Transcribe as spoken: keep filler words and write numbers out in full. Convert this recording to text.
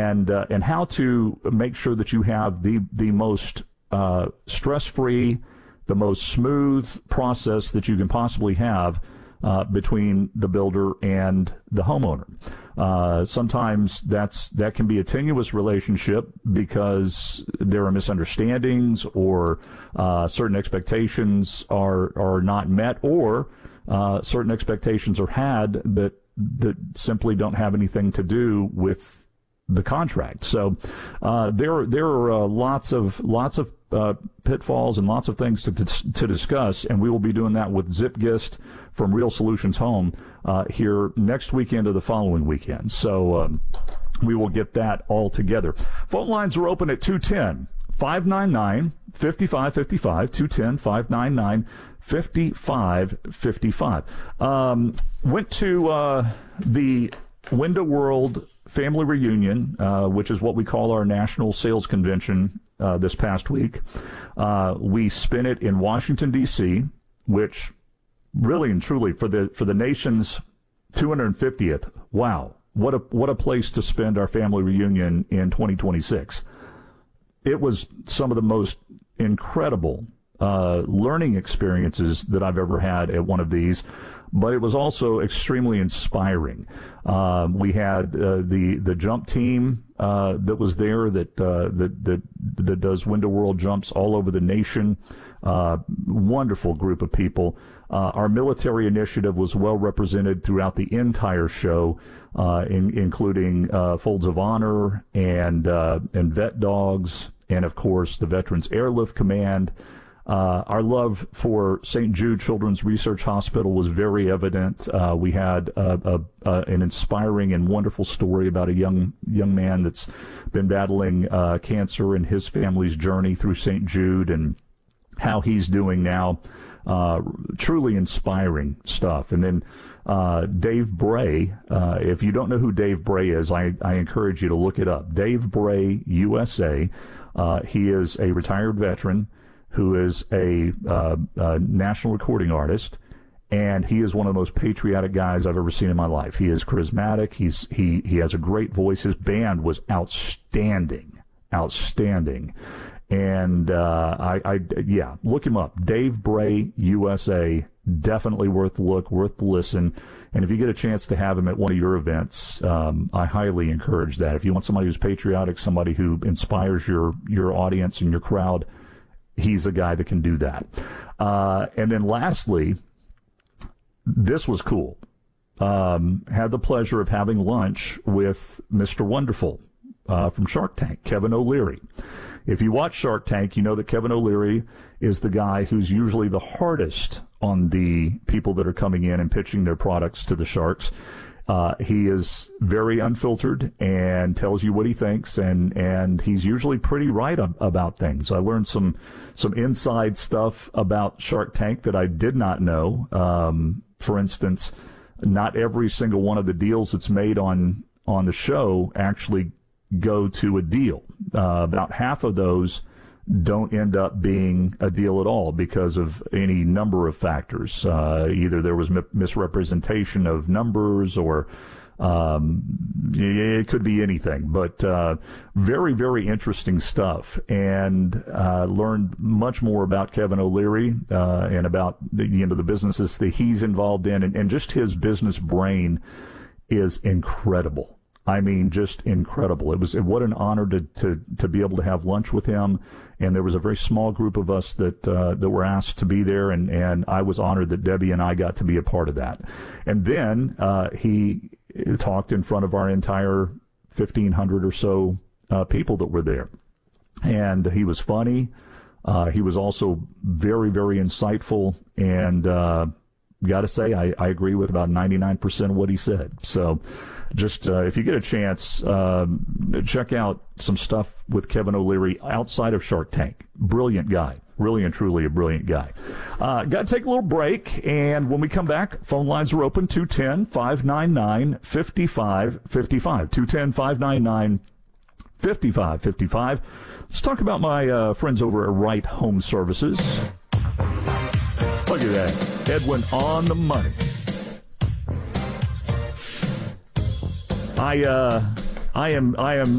and uh, and how to make sure that you have the the most uh, stress-free, the most smooth process that you can possibly have uh, between the builder and the homeowner. Uh, sometimes that's that can be a tenuous relationship because there are misunderstandings or uh, certain expectations are are not met, or uh, certain expectations are had that that simply don't have anything to do with the contract. So uh, there there are uh, lots of lots of uh, pitfalls and lots of things to to discuss, and we will be doing that with Zipgist from Real Solutions Home uh, here next weekend or the following weekend. So um, we will get that all together. Phone lines are open at two one zero, five nine nine, five five five five, two one zero, five nine nine, five five five five. Um, went to uh, the Window World Family Reunion, uh, which is what we call our national sales convention uh, this past week. Uh, we spent it in Washington, D C, which really and truly for the for the nation's two hundred fiftieth, wow, what a what a place to spend our family reunion in twenty twenty-six. It was some of the most incredible uh, learning experiences that I've ever had at one of these, but it was also extremely inspiring. Um, we had uh, the the jump team uh, that was there that uh, that that that does Window World jumps all over the nation. Uh, wonderful group of people. Uh, our military initiative was well represented throughout the entire show, uh, in, including uh, Folds of Honor and uh, and Vet Dogs, and of course the Veterans Airlift Command. Uh, our love for Saint Jude Children's Research Hospital was very evident. Uh, we had a, a, a, an inspiring and wonderful story about a young young man that's been battling uh, cancer and his family's journey through Saint Jude and how he's doing now. Uh, truly inspiring stuff. And then uh, Dave Bray, uh, if you don't know who Dave Bray is, I, I encourage you to look it up. Dave Bray, U S A. Uh, he is a retired veteran who is a, uh, a national recording artist, and he is one of the most patriotic guys I've ever seen in my life. He is charismatic. He's he he has a great voice. His band was outstanding, outstanding. And uh, I, I, yeah, look him up. Dave Bray, U S A. Definitely worth the look, worth the listen. And if you get a chance to have him at one of your events, um, I highly encourage that. If you want somebody who's patriotic, somebody who inspires your your audience and your crowd, he's the guy that can do that. Uh, and then lastly, this was cool. Um, had the pleasure of having lunch with Mister Wonderful uh, from Shark Tank, Kevin O'Leary. If you watch Shark Tank, you know that Kevin O'Leary is the guy who's usually the hardest on the people that are coming in and pitching their products to the sharks. Uh, he is very unfiltered and tells you what he thinks, and, and he's usually pretty right ab- about things. I learned some some inside stuff about Shark Tank that I did not know. Um, for instance, not every single one of the deals that's made on on the show actually go to a deal. Uh, about half of those don't end up being a deal at all because of any number of factors. Uh, either there was mi- misrepresentation of numbers, or um, it could be anything. But uh, very, very interesting stuff, and uh, learned much more about Kevin O'Leary uh, and about the, you know, the businesses that he's involved in, and, and just his business brain is incredible. I mean, just incredible. It was what an honor to, to, to be able to have lunch with him. And there was a very small group of us that uh, that were asked to be there, and, and I was honored that Debbie and I got to be a part of that. And then uh, he talked in front of our entire fifteen hundred or so uh, people that were there. And he was funny. Uh, he was also very, very insightful, and uh, got to say, I, I agree with about ninety-nine percent of what he said. So just uh, if you get a chance, um, check out some stuff with Kevin O'Leary outside of Shark Tank. Brilliant guy. Really and truly a brilliant guy. Uh, got to take a little break, and when we come back, phone lines are open, two one zero, five nine nine, five five five five, two one zero, five nine nine, five five five five. Let's talk about my uh, friends over at Wright Home Services. Look at that. Edwin on the money. I uh, I am I am